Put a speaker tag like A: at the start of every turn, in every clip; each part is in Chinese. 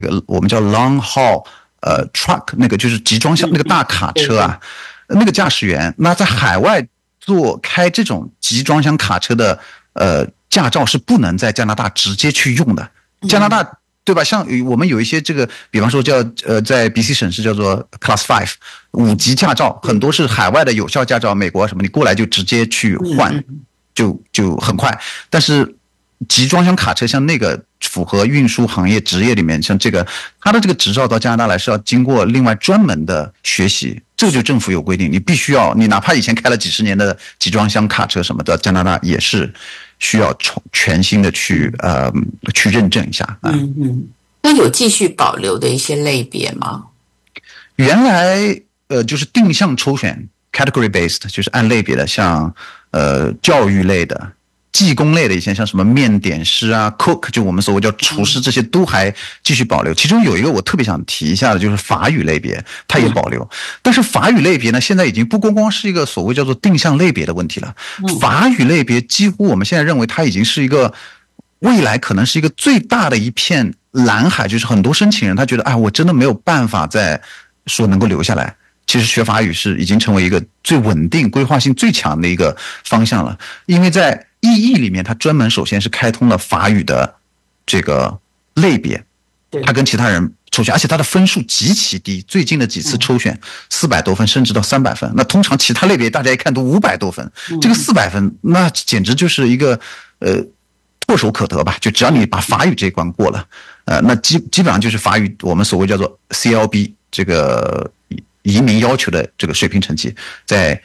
A: 我们叫 long haul truck， 那个就是集装箱那个大卡车啊，那个驾驶员，那在海外开这种集装箱卡车的驾照是不能在加拿大直接去用的。加拿大对吧？像我们有一些这个，比方说叫在 BC 省是叫做 Class 5 5级驾照，很多是海外的有效驾照，美国什么你过来就直接去换，就很快。但是集装箱卡车像那个符合运输行业职业里面，像这个它的这个执照到加拿大来是要经过另外专门的学习，这个就政府有规定，你必须要，你哪怕以前开了几十年的集装箱卡车什么的，加拿大也是需要全新的去认证一下。
B: 那有继续保留的一些类别吗？
A: 原来就是定向抽选 category based， 就是按类别的，像教育类的、技工类的一些，像什么面点师啊 cook， 就我们所谓叫厨师，这些都还继续保留。其中有一个我特别想提一下的，就是法语类别，它也保留。但是法语类别呢，现在已经不光是一个所谓叫做定向类别的问题了。法语类别几乎我们现在认为它已经是一个未来可能是一个最大的一片蓝海，就是很多申请人他觉得我真的没有办法再说能够留下来。其实学法语是已经成为一个最稳定、规划性最强的一个方向了，因为在EE 里面，它专门首先是开通了法语的这个类别，它跟其他人抽选，而且它的分数极其低，最近的几次抽选400多分，甚至到300分。那通常其他类别大家一看都500多分，这个400分，那简直就是一个唾手可得吧？就只要你把法语这一关过了，那基本上就是法语我们所谓叫做 CLB 这个移民要求的这个水平成绩，在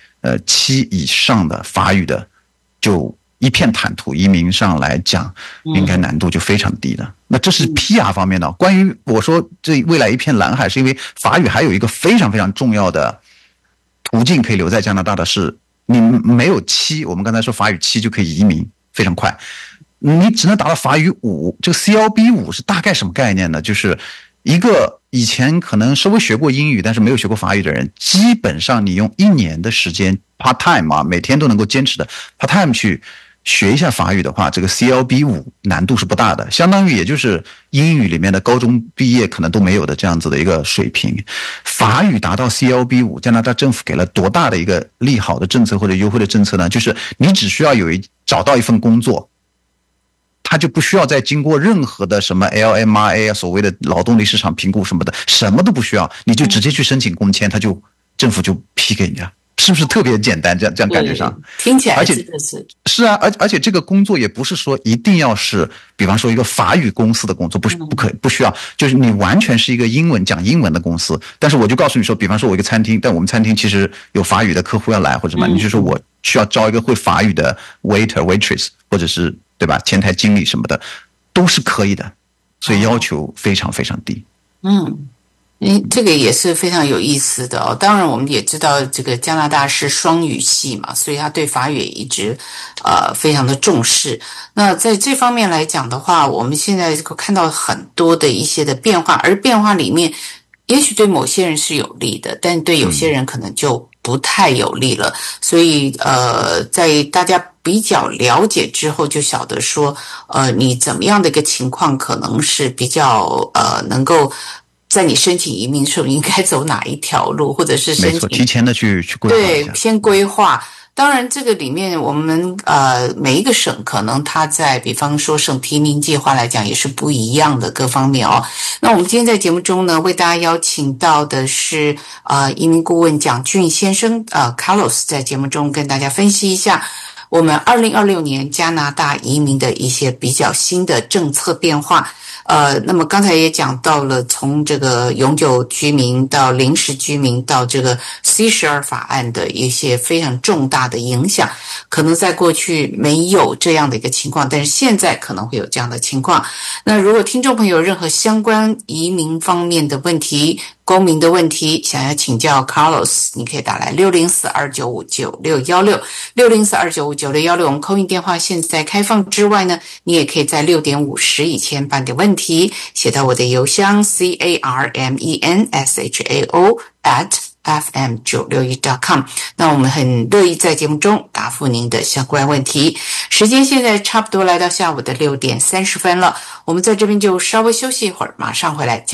A: 7以上的法语的就一片坦途，移民上来讲应该难度就非常低的。那这是 PR 方面的。关于我说这未来一片蓝海，是因为法语还有一个非常非常重要的途径可以留在加拿大的是，你没有7，我们刚才说法语7就可以移民，非常快。你只能达到法语5，这个 CLB 5是大概什么概念呢？就是一个以前可能稍微学过英语但是没有学过法语的人，基本上你用1年的时间 part time 啊，每天都能够坚持的 part time 去学一下法语的话，这个 CLB 5难度是不大的，相当于也就是英语里面的高中毕业可能都没有的这样子的一个水平。法语达到 CLB 5，加拿大政府给了多大的一个利好的政策或者优惠的政策呢？就是你只需要找到一份工作，他就不需要再经过任何的什么 LMRA 啊，所谓的劳动力市场评估什么的，什么都不需要，你就直接去申请工签，政府就批给你了。是不是特别简单？这样感觉上
B: 听起来真的
A: 是啊，而且这个工作也不是说一定要是，比方说一个法语公司的工作，不需要，就是你完全是一个讲英文的公司。但是我就告诉你说，比方说我一个餐厅，但我们餐厅其实有法语的客户要来或者什么，你就说我需要招一个会法语的 waiter waitress 或者是对吧前台经理什么的，都是可以的，所以要求非常非常低。
B: 这个也是非常有意思的哦。当然我们也知道这个加拿大是双语系嘛，所以他对法语也一直非常的重视。那在这方面来讲的话，我们现在看到很多的一些的变化，而变化里面也许对某些人是有利的，但对有些人可能就不太有利了。所以在大家比较了解之后，就晓得说你怎么样的一个情况可能是比较能够在你申请移民的时候应该走哪一条路，或者是申请
A: 没错，提前的去规划一下，
B: 对，先规划。当然这个里面我们每一个省可能它在比方说省提名计划来讲也是不一样的各方面哦。那我们今天在节目中呢，为大家邀请到的是移民顾问蒋俊先生Carlos， 在节目中跟大家分析一下我们2026年加拿大移民的一些比较新的政策变化。那么刚才也讲到了从这个永久居民到临时居民到这个 C12 法案的一些非常重大的影响，可能在过去没有这样的一个情况，但是现在可能会有这样的情况。那如果听众朋友有任何相关移民方面的问题，公民的问题想要请教 Carlos， 你可以打来604-295-9616 604-295-9616，我们 call in 电话现在开放之外呢，你也可以在6点50以前把你的问题写到我的邮箱 carmenshao FM961.com。那我们很乐意在节目中答复您的相关问题。时间现在差不多来到下午的6点30分了，我们在这边就稍微休息一会儿，马上回来。